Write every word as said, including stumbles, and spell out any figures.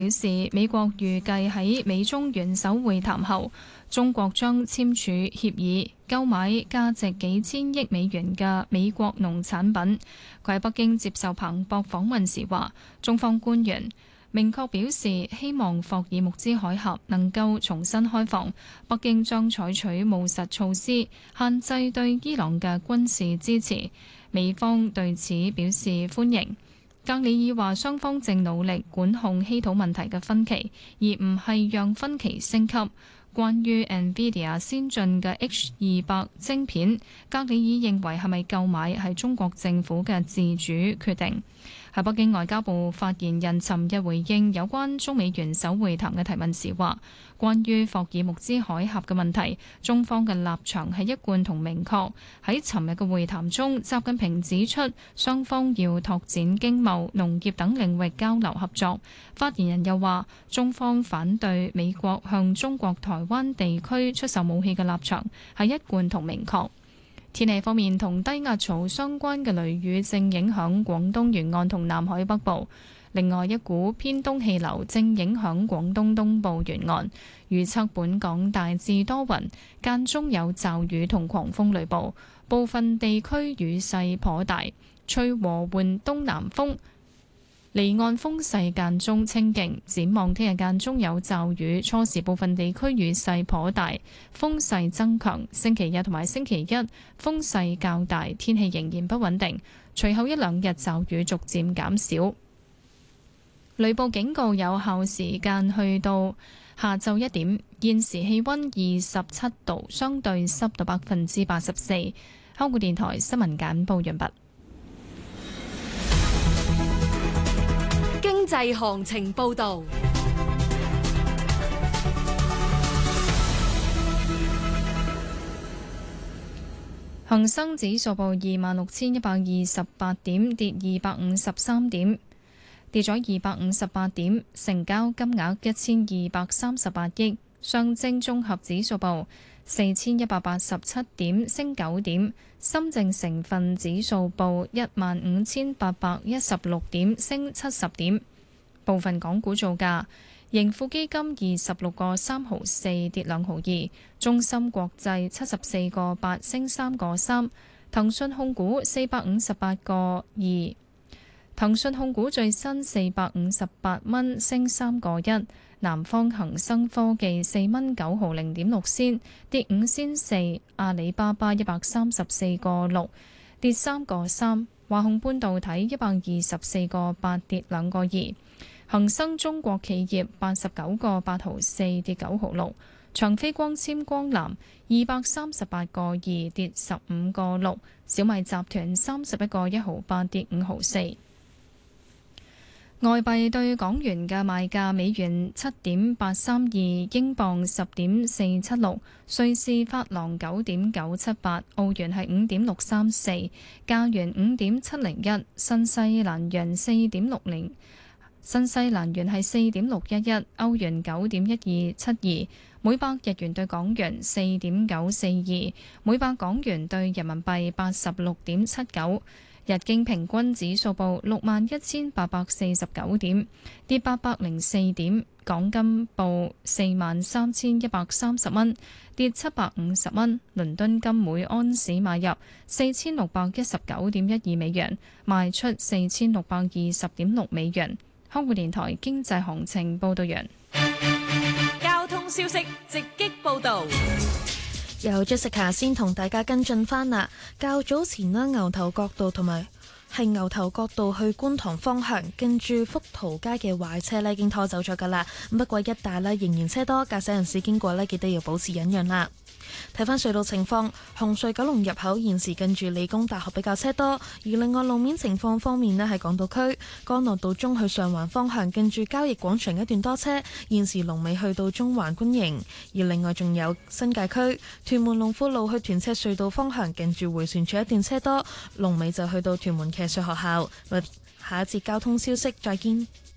表示，美國預計喺美中元首會談後，中國將簽署協議，購買價值幾千億美元嘅美國農產品。佢喺北京接受彭博訪問時話，中方官員明確表示，希望霍爾木茲海峽能夠重新開放，北京將採取務實措施，限制對伊朗嘅軍事支持。美方對此表示歡迎。格里爾話，雙方正努力管控稀土問題嘅分歧，而唔係讓分歧升級。關於 NVIDIA 先進嘅 H 二百晶片，格里爾認為係咪購買係中國政府嘅自主決定。喺北京外交部發言人尋日回應有關中美元首會談嘅提問時話，關於霍爾木茲海峽嘅問題，中方嘅立場係一貫同明確。喺尋日嘅會談中，習近平指出雙方要拓展經貿、農業等領域交流合作。發言人又話，中方反對美國向中國台灣地區出售武器嘅立場係一貫同明確。天氣方面，同低壓槽相關嘅雷雨正影響廣東沿岸同南海北部。另外，一股偏東氣流正影響廣東東部沿岸，預測本港大致多雲，間中有驟雨同狂風雷暴，部分地區雨勢頗大，吹和緩東南風。離岸風勢間中清勁，展望聽日間中有驟雨，初時部分地區雨勢頗大，風勢增強。星期日同埋星期一風勢較大，天氣仍然不穩定。隨後一兩日驟雨逐漸減少。雷暴警告有效時間去到下晝一點。現時氣溫二十七度，相對濕度百分之八十四。香港電台新聞簡報完畢。 經濟行情報道， 恒生指數報二萬六千一百二十八點，跌二百五十三點，跌咗二百五十八點，成交金額一千二百三十八億。上證綜合指數報四千一百八十七點，升九點。深證成分指數報一萬五千八百一十六點，升七十點。部分港股造價：盈富基金二十六個三毫四，跌兩毫二；中芯國際七十四個八，升三個三；騰訊控股四百五十八個二，騰訊控股最新四百五十八蚊，升三個一；南方恒生科技四蚊九毫零點六仙，跌五仙四；阿里巴巴一百三十四個六，跌三個三；華虹半導體一百二十四個八，跌兩個二。恒生中國企業八十九個八毫四，跌九毫六；長飛光纖光纜二百三十八個二，跌十五個六；小米集團三十一個一毫八，跌五毫四。外幣對港元嘅賣價：美元七點八三二，英鎊十點四七六，瑞士法郎九點九七八，澳元係五點六三四，加元五點七零一，新西蘭元四點六零。新西蘭元係四點六一一，歐元九點一二七二，每百日元對港元四點九四二，每百港元對人民幣八十六點七九。日經平均指數報六萬一千八百四十九點，跌八百零四點。港金報四萬三千一百三十蚊，跌七百五十蚊。倫敦金每安士買入四千六百一十九點一二美元，賣出四千六百二十點六美元。香港電台經濟行情報道完。 交通消息直擊報道。 由 Jessica 先同大家跟進返啦。較早前呢，牛頭角道同埋係牛頭角道去觀塘方向，跟住福淘街嘅壞車呢已經拖走咗噶啦。不過一帶呢仍然車多，駕駛人士經過呢記得要保持忍讓啦。睇返隧道情況，紅隧九龍入口現時近住理工大學比較車多，而另外路面情況方面呢，喺港島區干諾道中去上環方向近住交易廣場一段多車，現時龍尾去到中環觀營。而另外仲有新界區屯門龍富路去屯赤隧道方向近住迴旋處一段車多，龍尾就去到屯門騎術學校。下一節交通消息再見。